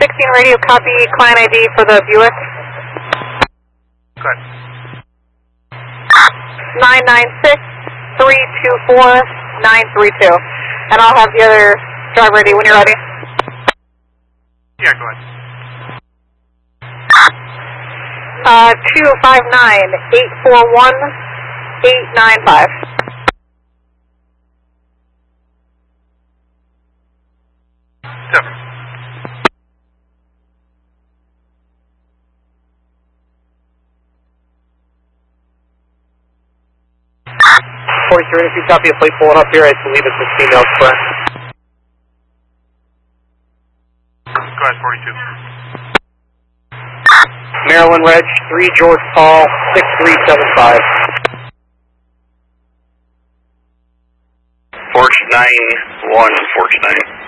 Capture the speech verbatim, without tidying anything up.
sixteen radio, copy client I D for the Buick. Go ahead. nine nine six, three two four, nine three two. And I'll have the other driver ready when you're ready. Yeah, go ahead. Uh, two five nine, eight four one, eight nine five. Seven. forty-three, if you copy a plate pulling up here, I believe it's a female friend. Go ahead, forty-two. Maryland Reg, three George Paul, six three seven five. Forge nine one, Forge nine.